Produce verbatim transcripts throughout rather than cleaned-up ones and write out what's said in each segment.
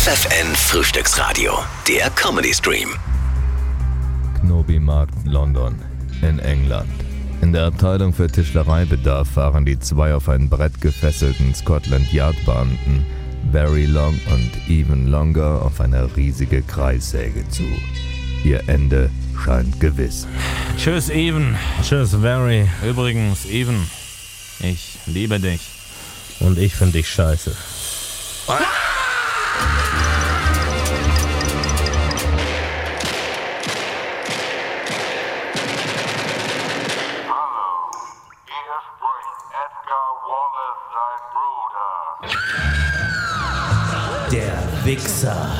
F F N Frühstücksradio, der Comedy-Stream. Knobi-Markt, London, in England. In der Abteilung für Tischlereibedarf fahren die zwei auf ein Brett gefesselten Scotland Yard-Beamten Very Long und Even Longer auf eine riesige Kreissäge zu. Ihr Ende scheint gewiss. Tschüss, Even. Tschüss, Very. Übrigens, Even, ich liebe dich. Und ich finde dich scheiße. Ah! Der Wichser.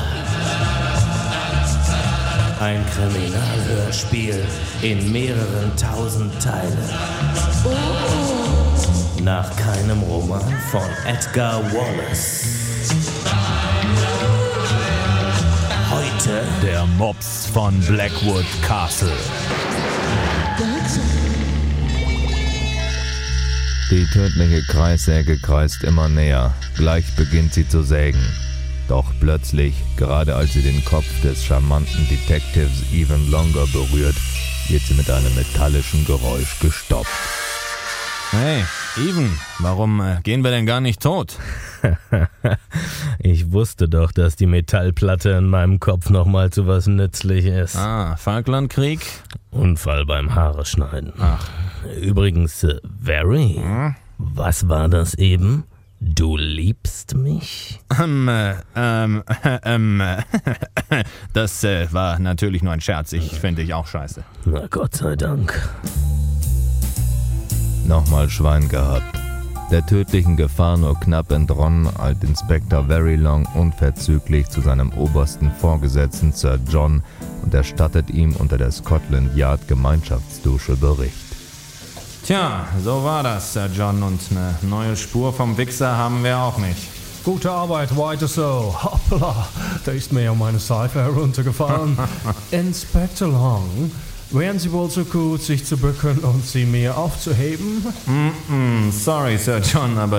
Ein Kriminalhörspiel in mehreren tausend Teilen. Nach keinem Roman von Edgar Wallace. Heute Der Mops von Blackwood Castle. Die tödliche Kreissäge kreist immer näher. Gleich beginnt sie zu sägen. Doch plötzlich, gerade als sie den Kopf des charmanten Detectives Even Longer berührt, wird sie mit einem metallischen Geräusch gestoppt. Hey, Even, warum äh, gehen wir denn gar nicht tot? Ich wusste doch, dass die Metallplatte in meinem Kopf nochmal zu was nützlich ist. Ah, Falklandkrieg? Unfall beim Haare schneiden. Ach. Übrigens, äh, Very, Hm? was war das eben? Du liebst mich? Ähm, äh, ähm, äh, ähm, äh, das äh, war natürlich nur ein Scherz. Ich finde dich auch scheiße. Na Gott sei Dank. Nochmal Schwein gehabt. Der tödlichen Gefahr nur knapp entronnen, eilt Inspektor Very Long unverzüglich zu seinem obersten Vorgesetzten Sir John und erstattet ihm unter der Scotland Yard Gemeinschaftsdusche Bericht. Tja, so war das, Sir John, und eine neue Spur vom Wichser haben wir auch nicht. Gute Arbeit, weiter so. Hoppla, da ist mir ja meine Seife heruntergefallen. Inspektor Long, wären Sie wohl so gut, sich zu bücken und sie mir aufzuheben? Mm-mm, sorry, Sir John, aber